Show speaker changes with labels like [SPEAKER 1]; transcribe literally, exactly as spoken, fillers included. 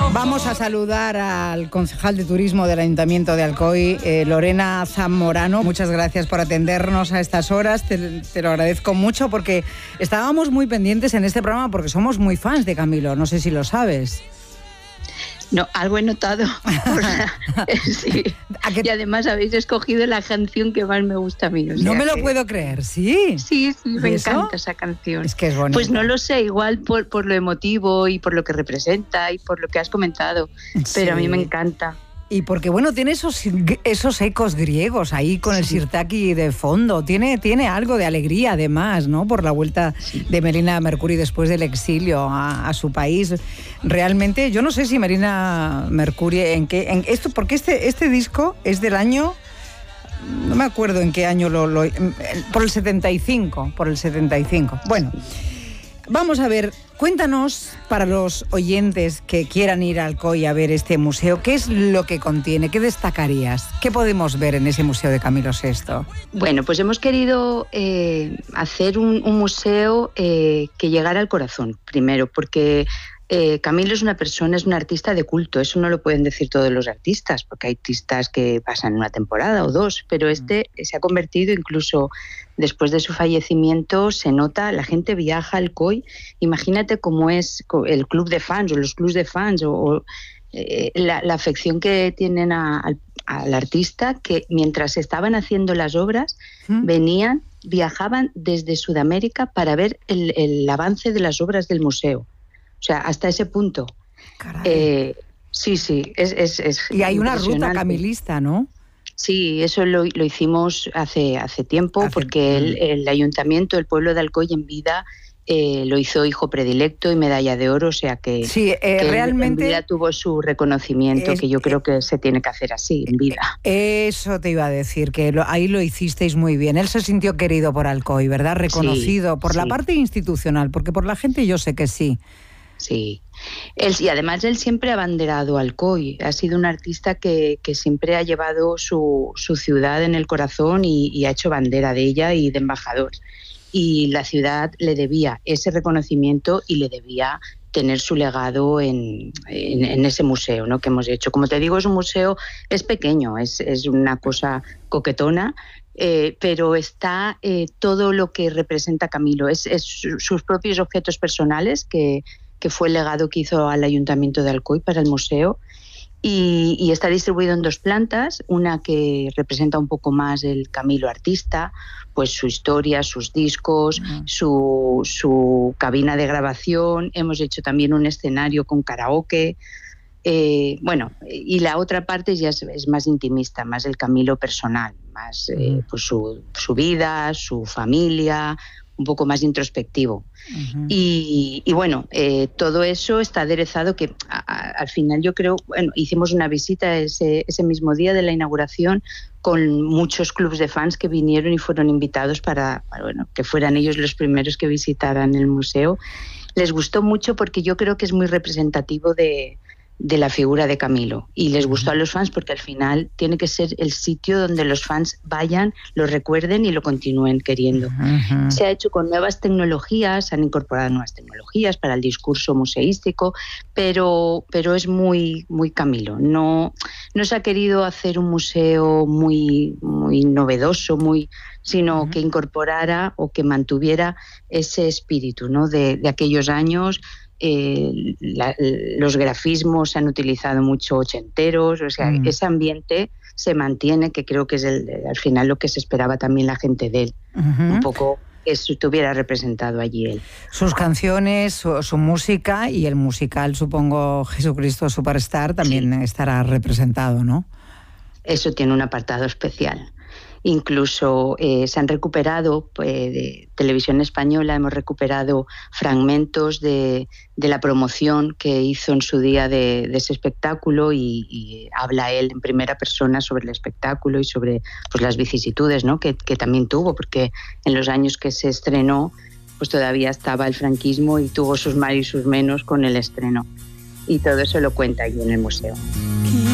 [SPEAKER 1] Vamos a saludar al concejal de turismo del Ayuntamiento de Alcoy, eh, Lorena Zamorano. Muchas gracias por atendernos a estas horas, te, te lo agradezco mucho porque estábamos muy pendientes en este programa porque somos muy fans de Camilo, no sé si lo sabes.
[SPEAKER 2] No, algo he notado. Sí. Y además habéis escogido la canción que más me gusta a mí. O sea
[SPEAKER 1] no me lo
[SPEAKER 2] que...
[SPEAKER 1] puedo creer, ¿sí?
[SPEAKER 2] Sí, sí, me
[SPEAKER 1] ¿Eso?
[SPEAKER 2] encanta esa canción.
[SPEAKER 1] Es que es bonita.
[SPEAKER 2] Pues no lo sé, igual por, por lo emotivo y por lo que representa y por lo que has comentado, pero sí. A mí me encanta.
[SPEAKER 1] Y porque, bueno, tiene esos, esos ecos griegos ahí con el
[SPEAKER 2] sí.
[SPEAKER 1] Sirtaki de fondo. Tiene, tiene algo de alegría, además, ¿no? Por la vuelta sí. de Marina Mercuri después del exilio a, a su país. Realmente, yo no sé si Marina Mercuri, en qué... En esto, porque este, este disco es del año... No me acuerdo en qué año lo... lo por el setenta y cinco, por el setenta y cinco. Bueno... Vamos a ver, cuéntanos para los oyentes que quieran ir a Alcoy a ver este museo, ¿qué es lo que contiene? ¿Qué destacarías? ¿Qué podemos ver en ese museo de Camilo sexto?
[SPEAKER 2] Bueno, pues hemos querido eh, hacer un, un museo eh, que llegara al corazón, primero, porque eh, Camilo es una persona, es un artista de culto, eso no lo pueden decir todos los artistas, porque hay artistas que pasan una temporada o dos, pero este mm. se ha convertido incluso... Después de su fallecimiento se nota, la gente viaja al Alcoy, imagínate cómo es el club de fans o los clubs de fans o, o eh, la, la afección que tienen a, a, al artista, que mientras estaban haciendo las obras ¿Mm? venían, viajaban desde Sudamérica para ver el, el avance de las obras del museo. O sea, hasta ese punto. Eh, sí, sí, es, es, es
[SPEAKER 1] y hay una ruta camilista, ¿no?
[SPEAKER 2] Sí, eso lo, lo hicimos hace, hace tiempo, hace, porque el, el ayuntamiento, el pueblo de Alcoy en vida eh, lo hizo hijo predilecto y medalla de oro, o sea que,
[SPEAKER 1] sí, eh,
[SPEAKER 2] que
[SPEAKER 1] realmente
[SPEAKER 2] en vida tuvo su reconocimiento, es, que yo creo que se tiene que hacer así, en vida.
[SPEAKER 1] Eso te iba a decir, que lo, ahí lo hicisteis muy bien. Él se sintió querido por Alcoy, ¿verdad? Reconocido sí, por sí. la parte institucional, porque por la gente yo sé que sí.
[SPEAKER 2] Sí, él, y además él siempre ha abanderado Alcoy, ha sido un artista que, que siempre ha llevado su, su ciudad en el corazón y, y ha hecho bandera de ella y de embajador. Y la ciudad le debía ese reconocimiento y le debía tener su legado en, en, en ese museo, ¿no?, que hemos hecho. Como te digo, es un museo, es pequeño, es, es una cosa coquetona, eh, pero está eh, todo lo que representa Camilo, es, es sus propios objetos personales que... que fue el legado que hizo al Ayuntamiento de Alcoy para el museo, y, y está distribuido en dos plantas, una que representa un poco más el Camilo artista, pues su historia, sus discos, uh-huh. su, su cabina de grabación, hemos hecho también un escenario con karaoke, eh, bueno, y la otra parte ya es, es más intimista, más el Camilo personal, más uh-huh. eh, pues su, su vida, su familia, un poco más introspectivo. Uh-huh. Y, y bueno, eh, todo eso está aderezado que a, a, al final yo creo, bueno, hicimos una visita ese, ese mismo día de la inauguración con muchos clubs de fans que vinieron y fueron invitados para, para bueno, que fueran ellos los primeros que visitaran el museo. Les gustó mucho porque yo creo que es muy representativo de, de la figura de Camilo, y les gustó a los fans porque al final tiene que ser el sitio donde los fans vayan, lo recuerden y lo continúen queriendo. Uh-huh. Se ha hecho con nuevas tecnologías, se han incorporado nuevas tecnologías para el discurso museístico, pero, pero es muy, muy Camilo. No, no se ha querido hacer un museo muy, muy novedoso, muy, sino uh-huh. que incorporara o que mantuviera ese espíritu, ¿no?, de, de aquellos años. Eh, la, los grafismos se han utilizado mucho ochenteros, o sea, mm. ese ambiente se mantiene, que creo que es el, al final lo que se esperaba también la gente de él, uh-huh. un poco que estuviera representado allí él.
[SPEAKER 1] Sus canciones, su, su música y el musical, supongo, Jesucristo Superstar, también sí. estará representado, ¿no?
[SPEAKER 2] Eso tiene un apartado especial. Incluso eh, se han recuperado, pues, de Televisión Española, hemos recuperado fragmentos de, de la promoción que hizo en su día de, de ese espectáculo, y, y habla él en primera persona sobre el espectáculo y sobre, pues, las vicisitudes, ¿no?, que, que también tuvo, porque en los años que se estrenó pues todavía estaba el franquismo y tuvo sus más y sus menos con el estreno. Y todo eso lo cuenta allí en el museo.